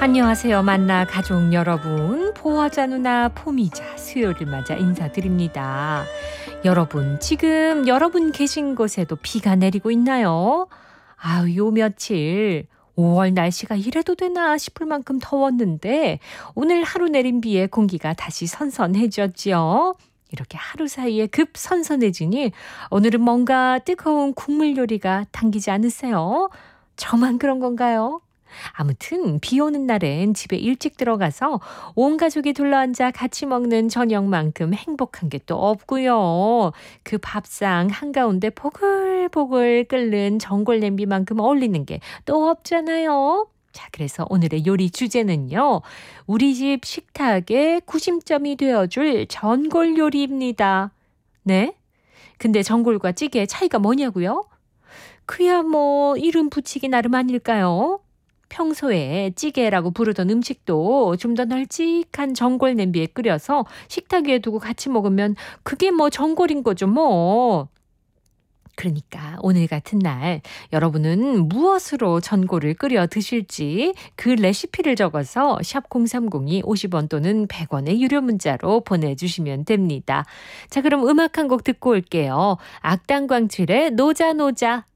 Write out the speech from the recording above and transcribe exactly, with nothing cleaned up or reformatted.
안녕하세요. 만나 가족 여러분. 포화자 누나 포미자 수요일을 맞아 인사드립니다. 여러분, 지금 여러분 계신 곳에도 비가 내리고 있나요? 아유, 요 며칠 오월 날씨가 이래도 되나 싶을 만큼 더웠는데 오늘 하루 내린 비에 공기가 다시 선선해졌지요. 이렇게 하루 사이에 급 선선해지니 오늘은 뭔가 뜨거운 국물 요리가 당기지 않으세요? 저만 그런 건가요? 아무튼 비 오는 날엔 집에 일찍 들어가서 온 가족이 둘러앉아 같이 먹는 저녁만큼 행복한 게 또 없고요. 그 밥상 한가운데 보글보글 끓는 전골 냄비만큼 어울리는 게 또 없잖아요. 자, 그래서 오늘의 요리 주제는요. 우리 집 식탁의 구심점이 되어줄 전골 요리입니다. 네? 근데 전골과 찌개의 차이가 뭐냐고요? 그야 뭐 이름 붙이기 나름 아닐까요? 평소에 찌개라고 부르던 음식도 좀 더 널찍한 전골 냄비에 끓여서 식탁 위에 두고 같이 먹으면 그게 뭐 전골인 거죠 뭐. 그러니까 오늘 같은 날 여러분은 무엇으로 전골을 끓여 드실지 그 레시피를 적어서 샵 공삼공이 오십 원 또는 백 원의 유료 문자로 보내주시면 됩니다. 자, 그럼 음악 한 곡 듣고 올게요. 악당광출의 노자노자.